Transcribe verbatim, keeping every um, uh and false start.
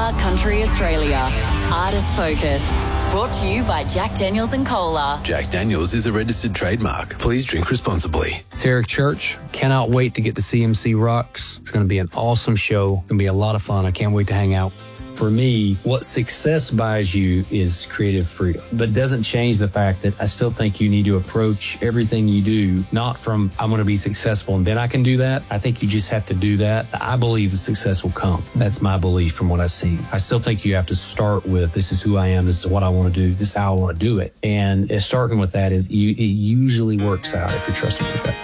Bar Country Australia. Artist Focus. Brought to you by Jack Daniels and Cola. Jack Daniels is a registered trademark. Please drink responsibly. It's Eric Church. Cannot wait to get to C M C Rocks. It's going to be an awesome show. It's going to be a lot of fun. I can't wait to hang out. For me, what success buys you is creative freedom, but doesn't change the fact that I still think you need to approach everything you do, not from, I'm going to be successful and then I can do that. I think you just have to do that. I believe the success will come. That's my belief from what I've seen. I still think you have to start with, this is who I am, this is what I want to do, this is how I want to do it. And starting with that is, you, it usually works out if you're trusting with that.